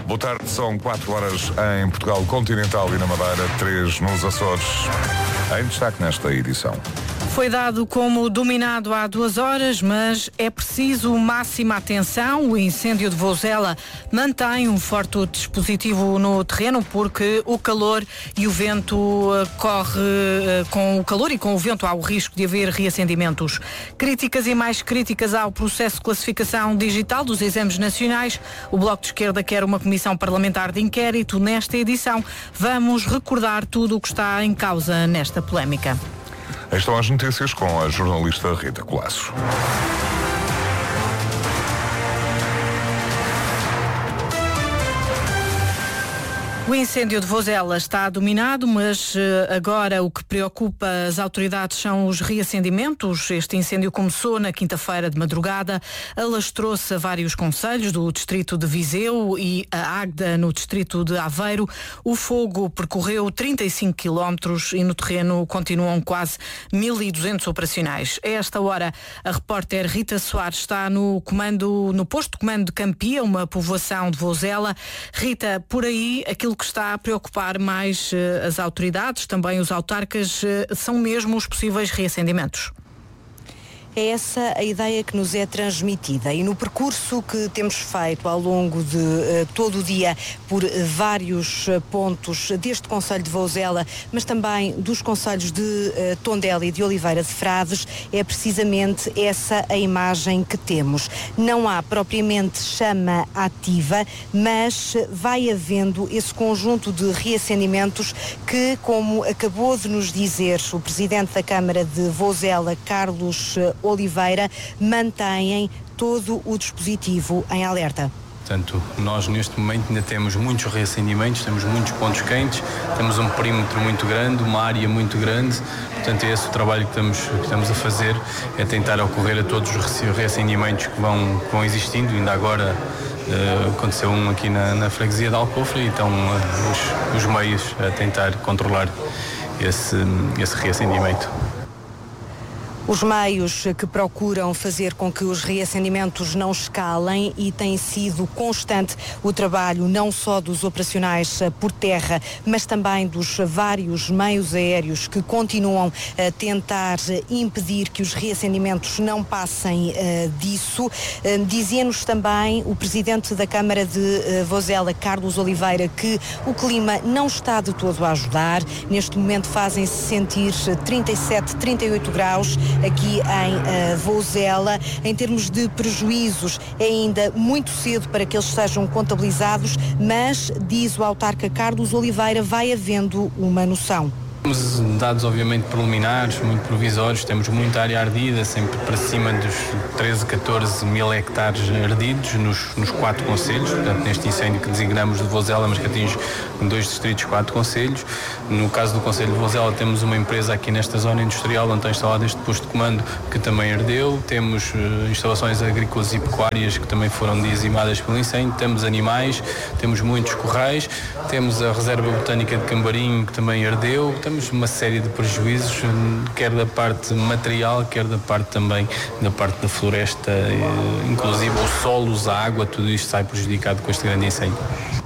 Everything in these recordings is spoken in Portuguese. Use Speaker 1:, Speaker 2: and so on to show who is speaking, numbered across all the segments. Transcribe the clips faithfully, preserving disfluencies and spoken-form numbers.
Speaker 1: Boa tarde, são quatro horas em Portugal continental e na Madeira, três nos Açores. Em destaque nesta edição.
Speaker 2: Foi dado como dominado há duas horas, mas é preciso máxima atenção. O incêndio de Vozela mantém um forte dispositivo no terreno porque o calor e o vento corre com o calor e com o vento há o risco de haver reacendimentos. Críticas e mais críticas ao processo de classificação digital dos exames nacionais. O Bloco de Esquerda quer uma comissão parlamentar de inquérito. Nesta edição vamos recordar tudo o que está em causa nesta polémica.
Speaker 1: Estão as notícias com a jornalista Rita Colasso.
Speaker 2: O incêndio de Vozela está dominado, mas agora o que preocupa as autoridades são os reacendimentos. Este incêndio começou na quinta-feira de madrugada, alastrou-se a vários concelhos do distrito de Viseu e a Águeda no distrito de Aveiro. O fogo percorreu trinta e cinco quilómetros e no terreno continuam quase mil e duzentos operacionais. A esta hora, a repórter Rita Soares está no comando, no posto de comando de Campia, uma povoação de Vozela. Rita, por aí, aquilo que está a preocupar mais uh, as autoridades, também os autarcas, uh, são mesmo os possíveis reacendimentos.
Speaker 3: É essa a ideia que nos é transmitida e no percurso que temos feito ao longo de uh, todo o dia por uh, vários uh, pontos deste concelho de Vozela, mas também dos concelhos de uh, Tondela e de Oliveira de Frades, é precisamente essa a imagem que temos. Não há propriamente chama ativa, mas vai havendo esse conjunto de reacendimentos que, como acabou de nos dizer o Presidente da Câmara de Vozela, Carlos Oliveira, mantêm todo o dispositivo em alerta.
Speaker 4: Portanto, nós neste momento ainda temos muitos reacendimentos, temos muitos pontos quentes, temos um perímetro muito grande, uma área muito grande, portanto é esse o trabalho que estamos, que estamos a fazer, é tentar ocorrer a todos os reacendimentos que vão, que vão existindo. Ainda agora uh, aconteceu um aqui na, na freguesia de Alcofre, então uh, os, os meios a tentar controlar esse, esse reacendimento.
Speaker 3: Os meios que procuram fazer com que os reacendimentos não escalem e tem sido constante o trabalho não só dos operacionais por terra, mas também dos vários meios aéreos que continuam a tentar impedir que os reacendimentos não passem uh, disso. Uh, Dizia-nos também o Presidente da Câmara de uh, Vozela, Carlos Oliveira, que o clima não está de todo a ajudar. Neste momento fazem-se sentir trinta e sete, trinta e oito graus aqui em uh, Vozela. Em termos de prejuízos, é ainda muito cedo para que eles sejam contabilizados, mas, diz o autarca Carlos Oliveira, vai havendo uma noção.
Speaker 4: Temos dados obviamente preliminares, muito provisórios, temos muita área ardida, sempre para cima dos treze, catorze mil hectares ardidos nos, nos quatro concelhos, portanto neste incêndio que designamos de Vozela, mas que atinge dois distritos, quatro concelhos. No caso do concelho de Vozela temos uma empresa aqui nesta zona industrial onde está instalado este posto de comando que também ardeu, temos uh, instalações agrícolas e pecuárias que também foram dizimadas pelo incêndio, temos animais, temos muitos corrais, temos a reserva botânica de Cambarim que também ardeu, temos uma série de prejuízos, quer da parte material, quer da parte também da parte da floresta, inclusive os solos, a água, tudo isto sai prejudicado com este grande incêndio.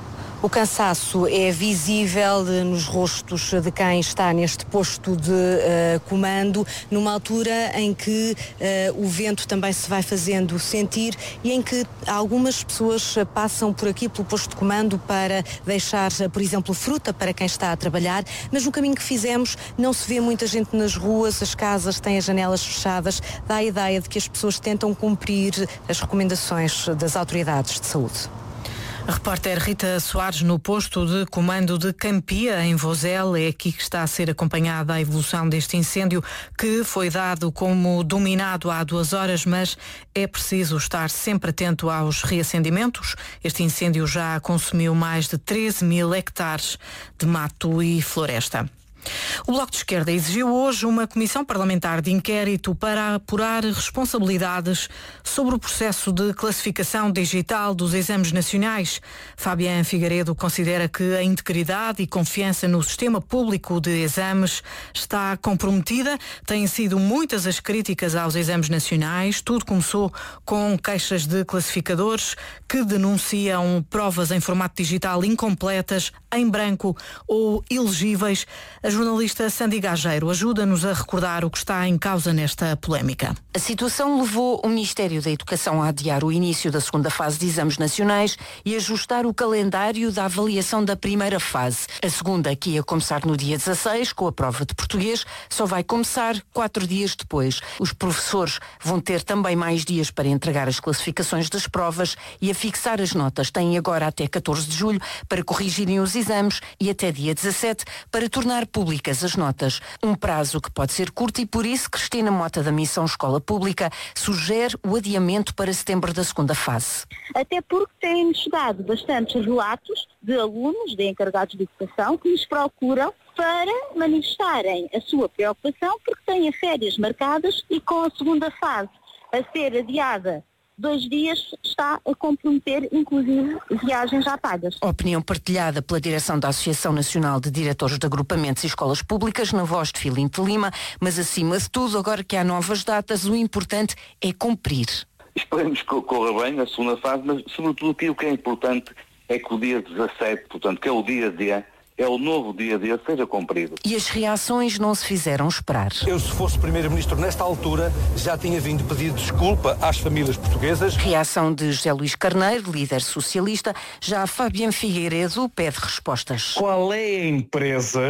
Speaker 3: O cansaço é visível nos rostos de quem está neste posto de uh, comando, numa altura em que uh, o vento também se vai fazendo sentir e em que algumas pessoas passam por aqui pelo posto de comando para deixar, por exemplo, fruta para quem está a trabalhar, mas no caminho que fizemos não se vê muita gente nas ruas, as casas têm as janelas fechadas, dá a ideia de que as pessoas tentam cumprir as recomendações das autoridades de saúde.
Speaker 2: A repórter Rita Soares no posto de comando de Campia, em Vozela. É aqui que está a ser acompanhada a evolução deste incêndio, que foi dado como dominado há duas horas, mas é preciso estar sempre atento aos reacendimentos. Este incêndio já consumiu mais de treze mil hectares de mato e floresta. O Bloco de Esquerda exigiu hoje uma comissão parlamentar de inquérito para apurar responsabilidades sobre o processo de classificação digital dos exames nacionais. Fabián Figueiredo considera que a integridade e confiança no sistema público de exames está comprometida. Têm sido muitas as críticas aos exames nacionais. Tudo começou com queixas de classificadores que denunciam provas em formato digital incompletas, em branco ou ilegíveis. A jornalista Sandy Gageiro ajuda-nos a recordar o que está em causa nesta polémica.
Speaker 5: A situação levou o Ministério da Educação a adiar o início da segunda fase de exames nacionais e ajustar o calendário da avaliação da primeira fase. A segunda, que ia começar no dia dezasseis, com a prova de português, só vai começar quatro dias depois. Os professores vão ter também mais dias para entregar as classificações das provas e a fixar as notas. Têm agora até catorze de julho para corrigirem os exames e até dia dezassete para tornar públicas as notas. Um prazo que pode ser curto e por isso Cristina Mota da Missão Escola Pública sugere o adiamento para setembro da segunda fase.
Speaker 6: Até porque têm chegado bastantes relatos de alunos, de encarregados de educação, que nos procuram para manifestarem a sua preocupação porque têm férias marcadas e com a segunda fase a ser adiada dois dias está a comprometer, inclusive, viagens já pagas.
Speaker 5: Opinião partilhada pela direção da Associação Nacional de Diretores de Agrupamentos e Escolas Públicas, na voz de Filinto Lima, mas acima de tudo, agora que há novas datas, o importante é cumprir.
Speaker 7: Esperemos que corra bem a segunda fase, mas sobretudo aquilo que é importante é que o dia dezassete, portanto, que é o dia D, é o novo dia D, seja cumprido.
Speaker 5: E as reações não se fizeram esperar.
Speaker 8: Eu, se fosse Primeiro-Ministro nesta altura, já tinha vindo pedir desculpa às famílias portuguesas.
Speaker 5: Reação de José Luís Carneiro, líder socialista. Já Fabián Figueiredo pede respostas.
Speaker 9: Qual é a empresa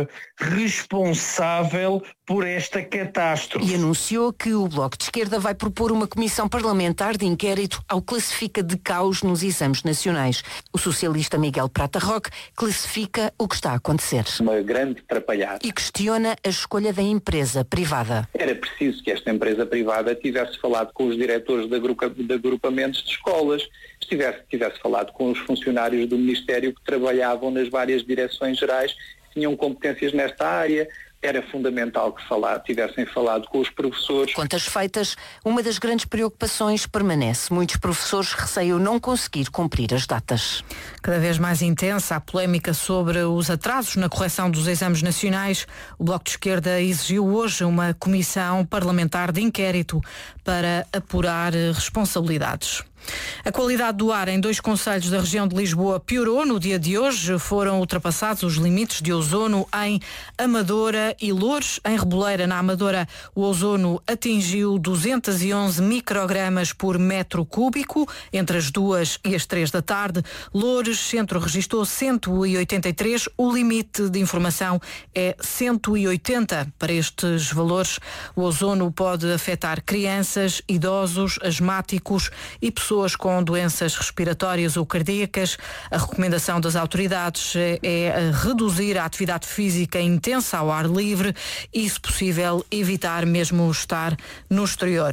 Speaker 9: responsável por esta catástrofe?
Speaker 5: E anunciou que o Bloco de Esquerda vai propor uma comissão parlamentar de inquérito ao classifica de caos nos exames nacionais. O socialista Miguel Prata Roque classifica o que está a acontecer.
Speaker 10: Uma grande atrapalhada.
Speaker 5: E questiona a escolha da empresa privada.
Speaker 10: Era preciso que esta empresa privada tivesse falado com os diretores de, agrupa, de agrupamentos de escolas, tivesse, tivesse falado com os funcionários do Ministério que trabalhavam nas várias direções gerais, tinham competências nesta área. Era fundamental que falar, tivessem falado com os professores.
Speaker 5: Contas feitas, uma das grandes preocupações permanece. Muitos professores receiam não conseguir cumprir as datas.
Speaker 2: Cada vez mais intensa a polémica sobre os atrasos na correção dos exames nacionais. O Bloco de Esquerda exigiu hoje uma comissão parlamentar de inquérito para apurar responsabilidades. A qualidade do ar em dois concelhos da região de Lisboa piorou no dia de hoje. Foram ultrapassados os limites de ozono em Amadora e Loures. Em Reboleira, na Amadora, o ozono atingiu duzentos e onze microgramas por metro cúbico entre as duas e as três da tarde. Loures Centro registrou cento e oitenta e três. O limite de informação é cento e oitenta. Para estes valores, o ozono pode afetar crianças, idosos, asmáticos e pessoas com doenças respiratórias ou cardíacas. A recomendação das autoridades é reduzir a atividade física intensa ao ar livre e, se possível, evitar mesmo estar no exterior.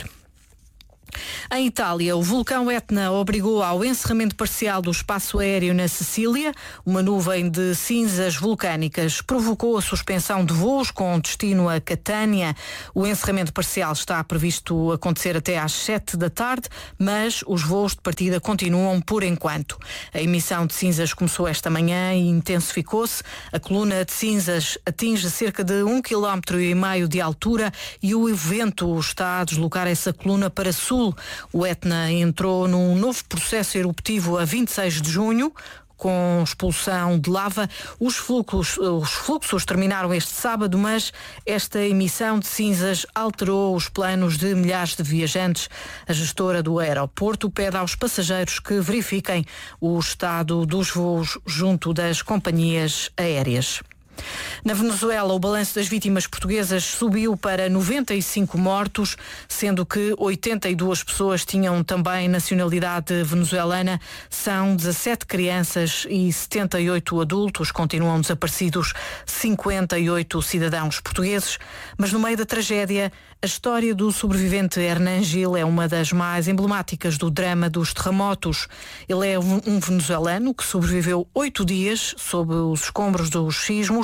Speaker 2: Em Itália, o vulcão Etna obrigou ao encerramento parcial do espaço aéreo na Sicília. Uma nuvem de cinzas vulcânicas provocou a suspensão de voos com destino a Catânia. O encerramento parcial está previsto acontecer até às sete da tarde, mas os voos de partida continuam por enquanto. A emissão de cinzas começou esta manhã e intensificou-se. A coluna de cinzas atinge cerca de um quilómetro e meio de altura e o vento está a deslocar essa coluna para sul. O Etna entrou num novo processo eruptivo a vinte e seis de junho, com expulsão de lava. Os fluxos, os fluxos terminaram este sábado, mas esta emissão de cinzas alterou os planos de milhares de viajantes. A gestora do aeroporto pede aos passageiros que verifiquem o estado dos voos junto das companhias aéreas. Na Venezuela, o balanço das vítimas portuguesas subiu para noventa e cinco mortos, sendo que oitenta e duas pessoas tinham também nacionalidade venezuelana. São dezassete crianças e setenta e oito adultos. Continuam desaparecidos cinquenta e oito cidadãos portugueses. Mas no meio da tragédia, a história do sobrevivente Hernán Gil é uma das mais emblemáticas do drama dos terremotos. Ele é um venezuelano que sobreviveu oito dias sob os escombros dos sismos.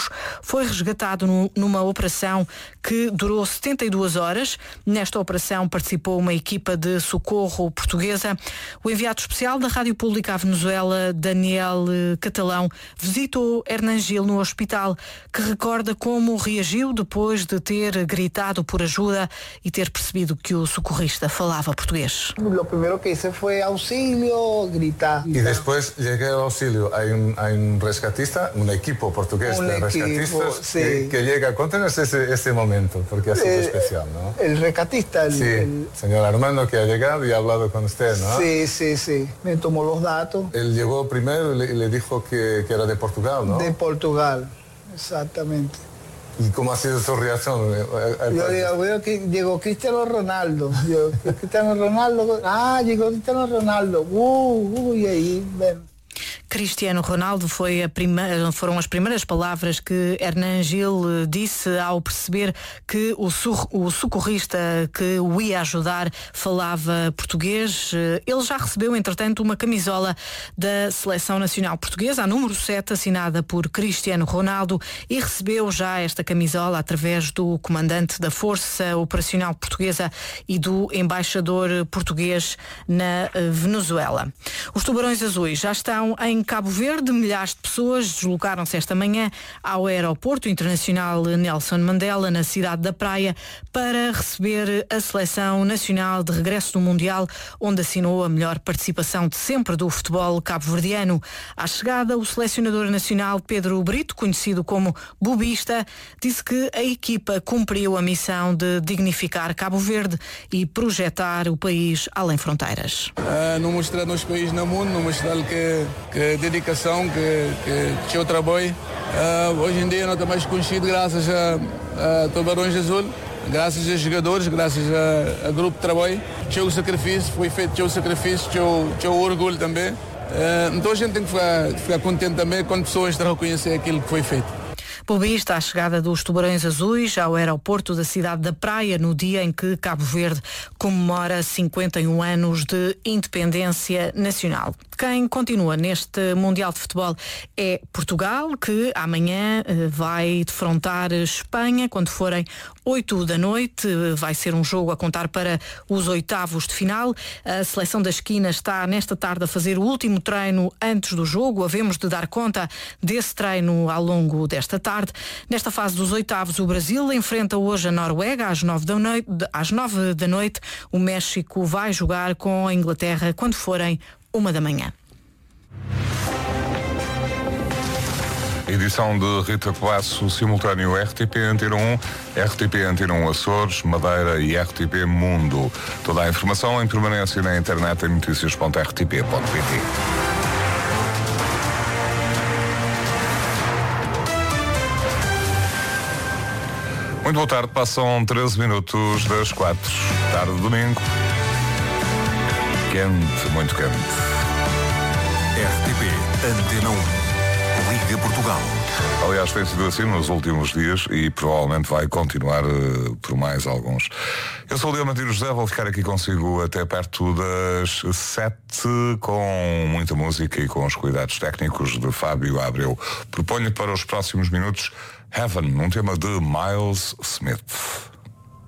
Speaker 2: foi resgatado no, numa operação que durou setenta e duas horas. Nesta operação participou uma equipa de socorro portuguesa. O enviado especial da Rádio Pública à Venezuela, Daniel Catalão, visitou Hernan Gil no hospital, que recorda como reagiu depois de ter gritado por ajuda e ter percebido que o socorrista falava português.
Speaker 11: O primeiro que hice foi auxílio, gritar.
Speaker 12: E depois cheguei ao auxílio. Há um, há um rescatista, um equipo português
Speaker 11: un
Speaker 12: de
Speaker 11: equipo,
Speaker 12: rescatistas
Speaker 11: sí.
Speaker 12: que, que llega. Contanos ese, ese momento, porque ha sido
Speaker 11: eh,
Speaker 12: especial, ¿no?
Speaker 11: El rescatista. El,
Speaker 12: sí,
Speaker 11: el
Speaker 12: señor Armando, que ha llegado y ha hablado con usted, ¿no?
Speaker 11: Sí, sí, sí. Me tomó los datos.
Speaker 12: Él llegó primero y le, le dijo que, que era de Portugal, ¿no?
Speaker 11: De Portugal, exactamente.
Speaker 12: ¿Y cómo ha sido su reacción?
Speaker 11: Yo digo, veo que llegó Cristiano Ronaldo. Yo, Cristiano Ronaldo. Ah, llegó Cristiano Ronaldo. Uh, uh, e aí, ven.
Speaker 2: Cristiano Ronaldo foi a primeira, foram as primeiras palavras que Hernan Gil disse ao perceber que o, sur, o socorrista que o ia ajudar falava português. Ele já recebeu, entretanto, uma camisola da Seleção Nacional Portuguesa, a número sete, assinada por Cristiano Ronaldo, e recebeu já esta camisola através do comandante da Força Operacional Portuguesa e do embaixador português na Venezuela. Os Tubarões Azuis já estão em Cabo Verde. Milhares de pessoas deslocaram-se esta manhã ao aeroporto internacional Nelson Mandela, na cidade da Praia, para receber a seleção nacional de regresso do Mundial, onde assinou a melhor participação de sempre do futebol cabo-verdiano. À chegada, o selecionador nacional Pedro Brito, conhecido como Bobista, disse que a equipa cumpriu a missão de dignificar Cabo Verde e projetar o país além fronteiras.
Speaker 13: Uh, não mostrar nos países no mundo, não mostrar que, que dedicação, que, que, que eu trabalho. Uh, hoje em dia não está mais conhecido graças a, a Tubarões Azul, graças a jogadores, graças a, a grupo de trabalho. Tinha o sacrifício, foi feito tinha o sacrifício, tinha o, tinha o orgulho também. Uh, então a gente tem que ficar, ficar contente também quando pessoas estão a reconhecer aquilo que foi feito.
Speaker 2: Bobista à chegada dos Tubarões Azuis ao aeroporto da cidade da Praia no dia em que Cabo Verde comemora cinquenta e um anos de independência nacional. Quem continua neste Mundial de Futebol é Portugal, que amanhã vai defrontar Espanha quando forem oito da noite. Vai ser um jogo a contar para os oitavos de final. A seleção da esquina está nesta tarde a fazer o último treino antes do jogo. Havemos de dar conta desse treino ao longo desta tarde. Nesta fase dos oitavos, o Brasil enfrenta hoje a Noruega às nove da noite. Às nove da noite, o México vai jogar com a Inglaterra quando forem uma da manhã.
Speaker 1: Edição de Rita Colasso, simultâneo R T P Antena um, R T P Antena um Açores, Madeira e R T P Mundo. Toda a informação em permanência na internet em notícias ponto r t p ponto p t. Muito boa tarde, passam treze minutos das quatro. Tarde de domingo. Quente, muito quente.
Speaker 14: R T P Antena um. Liga Portugal.
Speaker 1: Aliás, tem sido assim nos últimos dias e provavelmente vai continuar uh, por mais alguns. Eu sou o Leonardo José, vou ficar aqui consigo até perto das sete, com muita música e com os cuidados técnicos de Fábio Abreu. Proponho para os próximos minutos Heaven, um tema de Miles Smith.